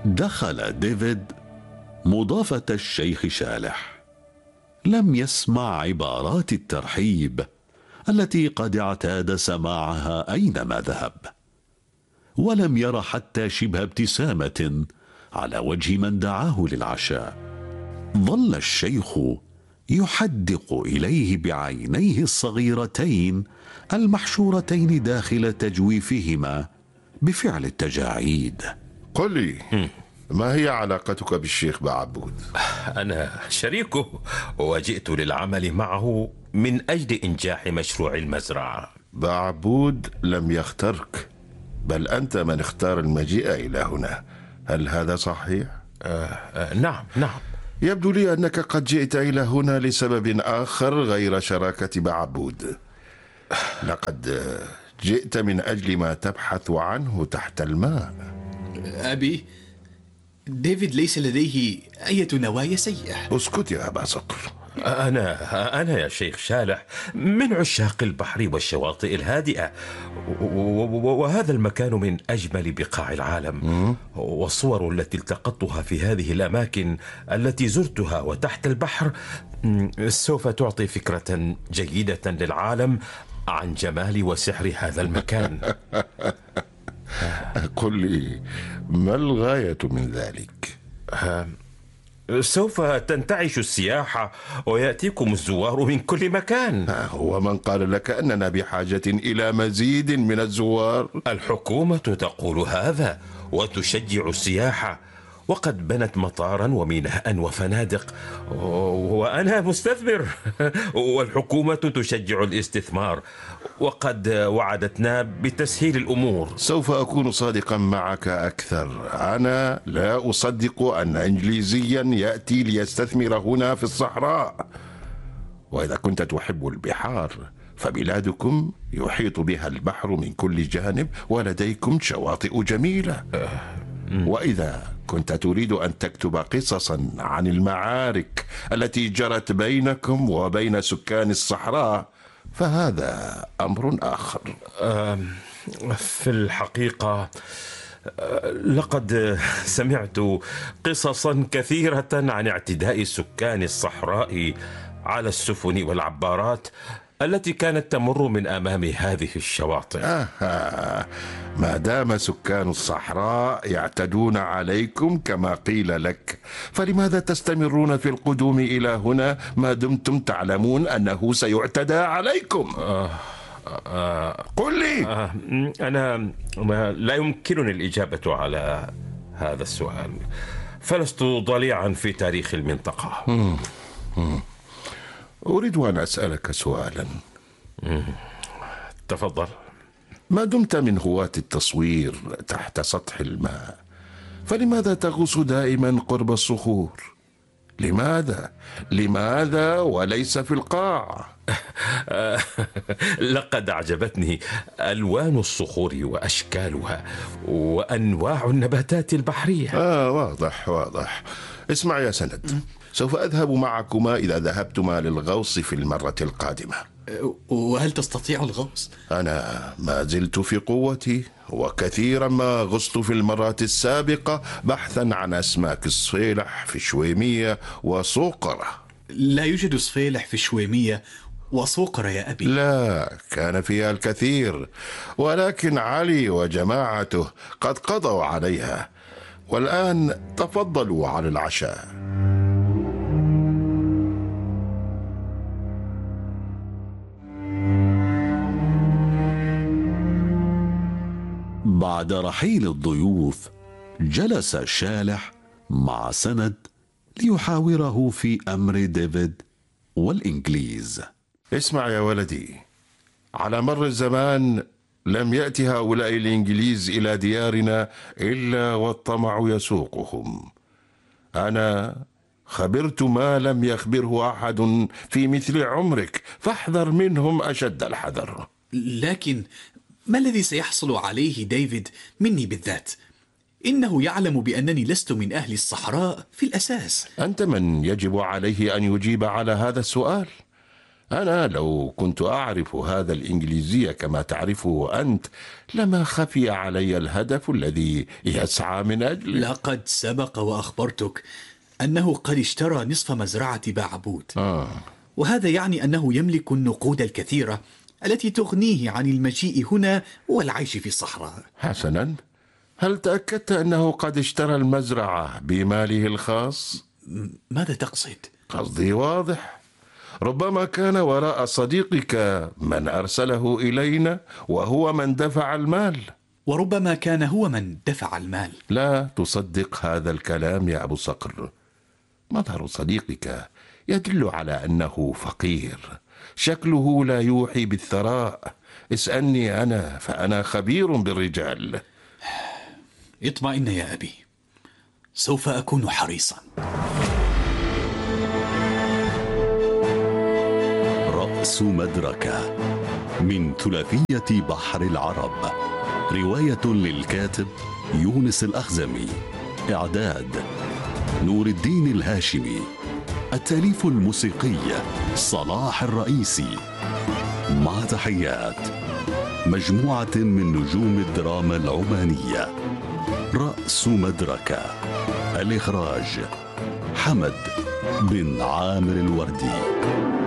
دخل ديفيد مضافة الشيخ شالح. لم يسمع عبارات الترحيب التي قد اعتاد سماعها أينما ذهب، ولم ير حتى شبه ابتسامة على وجه من دعاه للعشاء. ظل الشيخ يحدق إليه بعينيه الصغيرتين المحشورتين داخل تجويفهما بفعل التجاعيد. قل لي، ما هي علاقتك بالشيخ بعبود؟ أنا شريكه، وجئت للعمل معه من أجل إنجاح مشروع المزرعة. بعبود لم يخترك، بل أنت من اختار المجيء إلى هنا. هل هذا صحيح؟ نعم. يبدو لي أنك قد جئت إلى هنا لسبب آخر غير شراكة بعبود. لقد جئت من أجل ما تبحث عنه تحت الماء. أبي، ديفيد ليس لديه أي نوايا سيئة. اسكت يا أبا صقر. أنا يا شيخ شالح من عشاق البحر والشواطئ الهادئة، وهذا المكان من أجمل بقاع العالم. والصور التي التقطتها في هذه الأماكن التي زرتها وتحت البحر سوف تعطي فكرة جيدة للعالم عن جمال وسحر هذا المكان. قل لي، ما الغاية من ذلك؟ سوف تنتعش السياحة ويأتيكم الزوار من كل مكان. هو من قال لك أننا بحاجة إلى مزيد من الزوار؟ الحكومة تقول هذا وتشجع السياحة، وقد بنت مطارا وميناء وفنادق، وأنا مستثمر والحكومة تشجع الاستثمار، وقد وعدتنا بتسهيل الأمور. سوف أكون صادقا معك أكثر. أنا لا أصدق أن إنجليزيا يأتي ليستثمر هنا في الصحراء. وإذا كنت تحب البحار فبلادكم يحيط بها البحر من كل جانب، ولديكم شواطئ جميلة. وإذا كنت تريد أن تكتب قصصا عن المعارك التي جرت بينكم وبين سكان الصحراء فهذا أمر آخر. في الحقيقة لقد سمعت قصصا كثيرة عن اعتداء سكان الصحراء على السفن والعبارات التي كانت تمر من أمام هذه الشواطئ. ما دام سكان الصحراء يعتدون عليكم كما قيل لك، فلماذا تستمرون في القدوم إلى هنا ما دمتم تعلمون أنه سيعتدى عليكم؟ قل لي. أنا لا يمكنني الإجابة على هذا السؤال، فلست ضليعا في تاريخ المنطقة. أريد أن أسألك سؤالا. تفضل. ما دمت من هواة التصوير تحت سطح الماء، فلماذا تغوص دائما قرب الصخور؟ لماذا وليس في القاع؟ لقد أعجبتني ألوان الصخور وأشكالها وأنواع النباتات البحرية. واضح. اسمع يا سند، سوف أذهب معكما إذا ذهبتما للغوص في المرة القادمة. وهل تستطيع الغوص؟ أنا ما زلت في قوتي، وكثيرا ما غصت في المرات السابقة بحثا عن أسماك الصفيلح في شويمية وصوقرة. لا يوجد صفيلح في شويمية وصوقرة يا أبي. لا، كان فيها الكثير، ولكن علي وجماعته قد قضوا عليها، والآن تفضلوا على العشاء. بعد رحيل الضيوف جلس شالح مع سند ليحاوره في أمر ديفيد والإنجليز. اسمع يا ولدي، على مر الزمان لم يأتي هؤلاء الإنجليز إلى ديارنا إلا والطمع يسوقهم. أنا خبرت ما لم يخبره أحد في مثل عمرك، فاحذر منهم أشد الحذر. لكن ما الذي سيحصل عليه ديفيد مني بالذات؟ إنه يعلم بأنني لست من أهل الصحراء في الأساس. أنت من يجب عليه أن يجيب على هذا السؤال. أنا لو كنت أعرف هذا الإنجليزية كما تعرفه أنت لما خفي علي الهدف الذي يسعى من أجله. لقد سبق وأخبرتك أنه قد اشترى نصف مزرعة بعبود، وهذا يعني أنه يملك النقود الكثيرة التي تغنيه عن المجيء هنا والعيش في الصحراء. حسنا، هل تأكدت أنه قد اشترى المزرعة بماله الخاص؟ ماذا تقصد؟ قصدي واضح، ربما كان وراء صديقك من أرسله إلينا وهو من دفع المال. وربما كان هو من دفع المال. لا تصدق هذا الكلام يا أبو صقر. مظهر صديقك يدل على أنه فقير، شكله لا يوحي بالثراء. اسألني أنا فأنا خبير بالرجال. اطمئن يا أبي، سوف أكون حريصا. رأس مدركة من ثلاثية بحر العرب، رواية للكاتب يونس الأخزمي، إعداد نور الدين الهاشمي، التأليف الموسيقي صلاح الرئيسي، مع تحيات مجموعة من نجوم الدراما العمانية. رأس مدركة، الإخراج حمد بن عامر الوردي.